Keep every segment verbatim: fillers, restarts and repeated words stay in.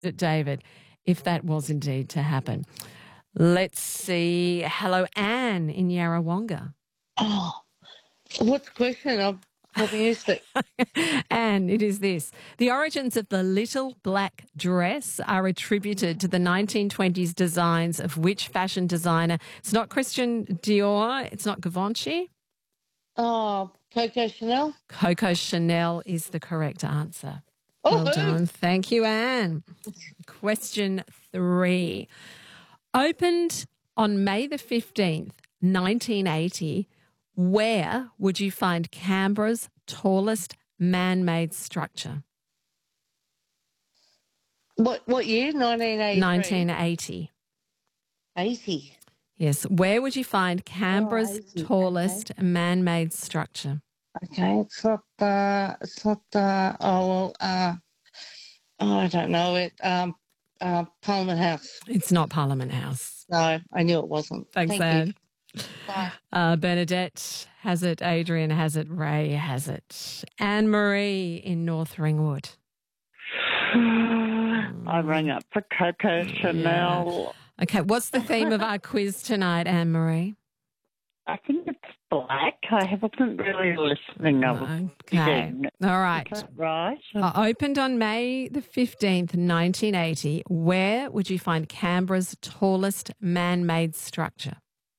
David, if that was indeed to happen. Let's see. Hello, Anne in Yarrawonga. Oh, what's the question? I've probably used it. Anne, it is this. The origins of the little black dress are attributed to the nineteen twenties designs of which fashion designer? It's not Christian Dior. It's not Givenchy. Oh, Coco Chanel. Coco Chanel is the correct answer. Oh, Well done. Thank you, Anne. Question three. Opened on May the fifteenth, nineteen eighty, where would you find Canberra's tallest man-made structure? What what year? nineteen eighty. nineteen eighty. eighty. Yes. Where would you find Canberra's Oh, eighty, tallest man-made structure? Okay, it's not uh it's not uh oh well uh oh, I don't know it. Um uh Parliament House. It's not Parliament House. No, I knew it wasn't. Thanks, Thank Anne. you. Bye. Uh, Bernadette has it, Adrian has it, Ray has it. Anne-Marie in North Ringwood. I rang up for Coco Chanel. Okay, what's the theme of our quiz tonight, Anne-Marie? I think it's black. I wasn't really listening. I was Okay, digging. all right. Is that right? Uh, opened on May the fifteenth, nineteen eighty, where would you find Canberra's tallest man-made structure?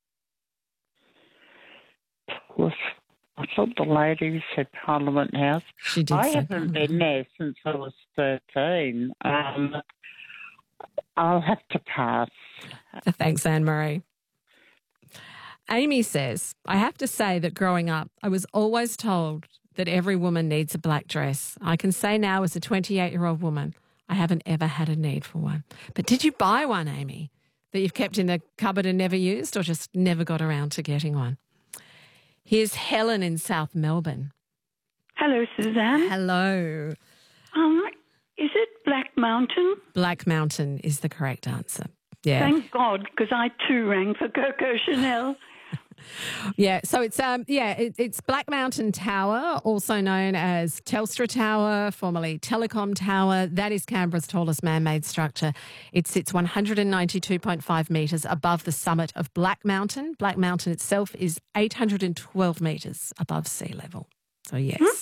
Was, I thought the lady said Parliament House. She did I say haven't Parliament. been there since I was thirteen. Um, I'll have to pass. Thanks, Anne-Marie. Amy says, I have to say that growing up, I was always told that every woman needs a black dress. I can say now as a twenty-eight-year-old woman, I haven't ever had a need for one. But did you buy one, Amy, that you've kept in the cupboard and never used, or just never got around to getting one? Here's Helen in South Melbourne. Hello, Suzanne. Hello. Um, is it Black Mountain? Black Mountain is the correct answer. Yeah. Thank God, because I too rang for Coco Chanel. Yeah, so it's um yeah, it, it's Black Mountain Tower, also known as Telstra Tower, formerly Telecom Tower. That is Canberra's tallest man-made structure. It sits one hundred ninety-two point five metres above the summit of Black Mountain. Black Mountain itself is eight hundred twelve metres above sea level. So yes.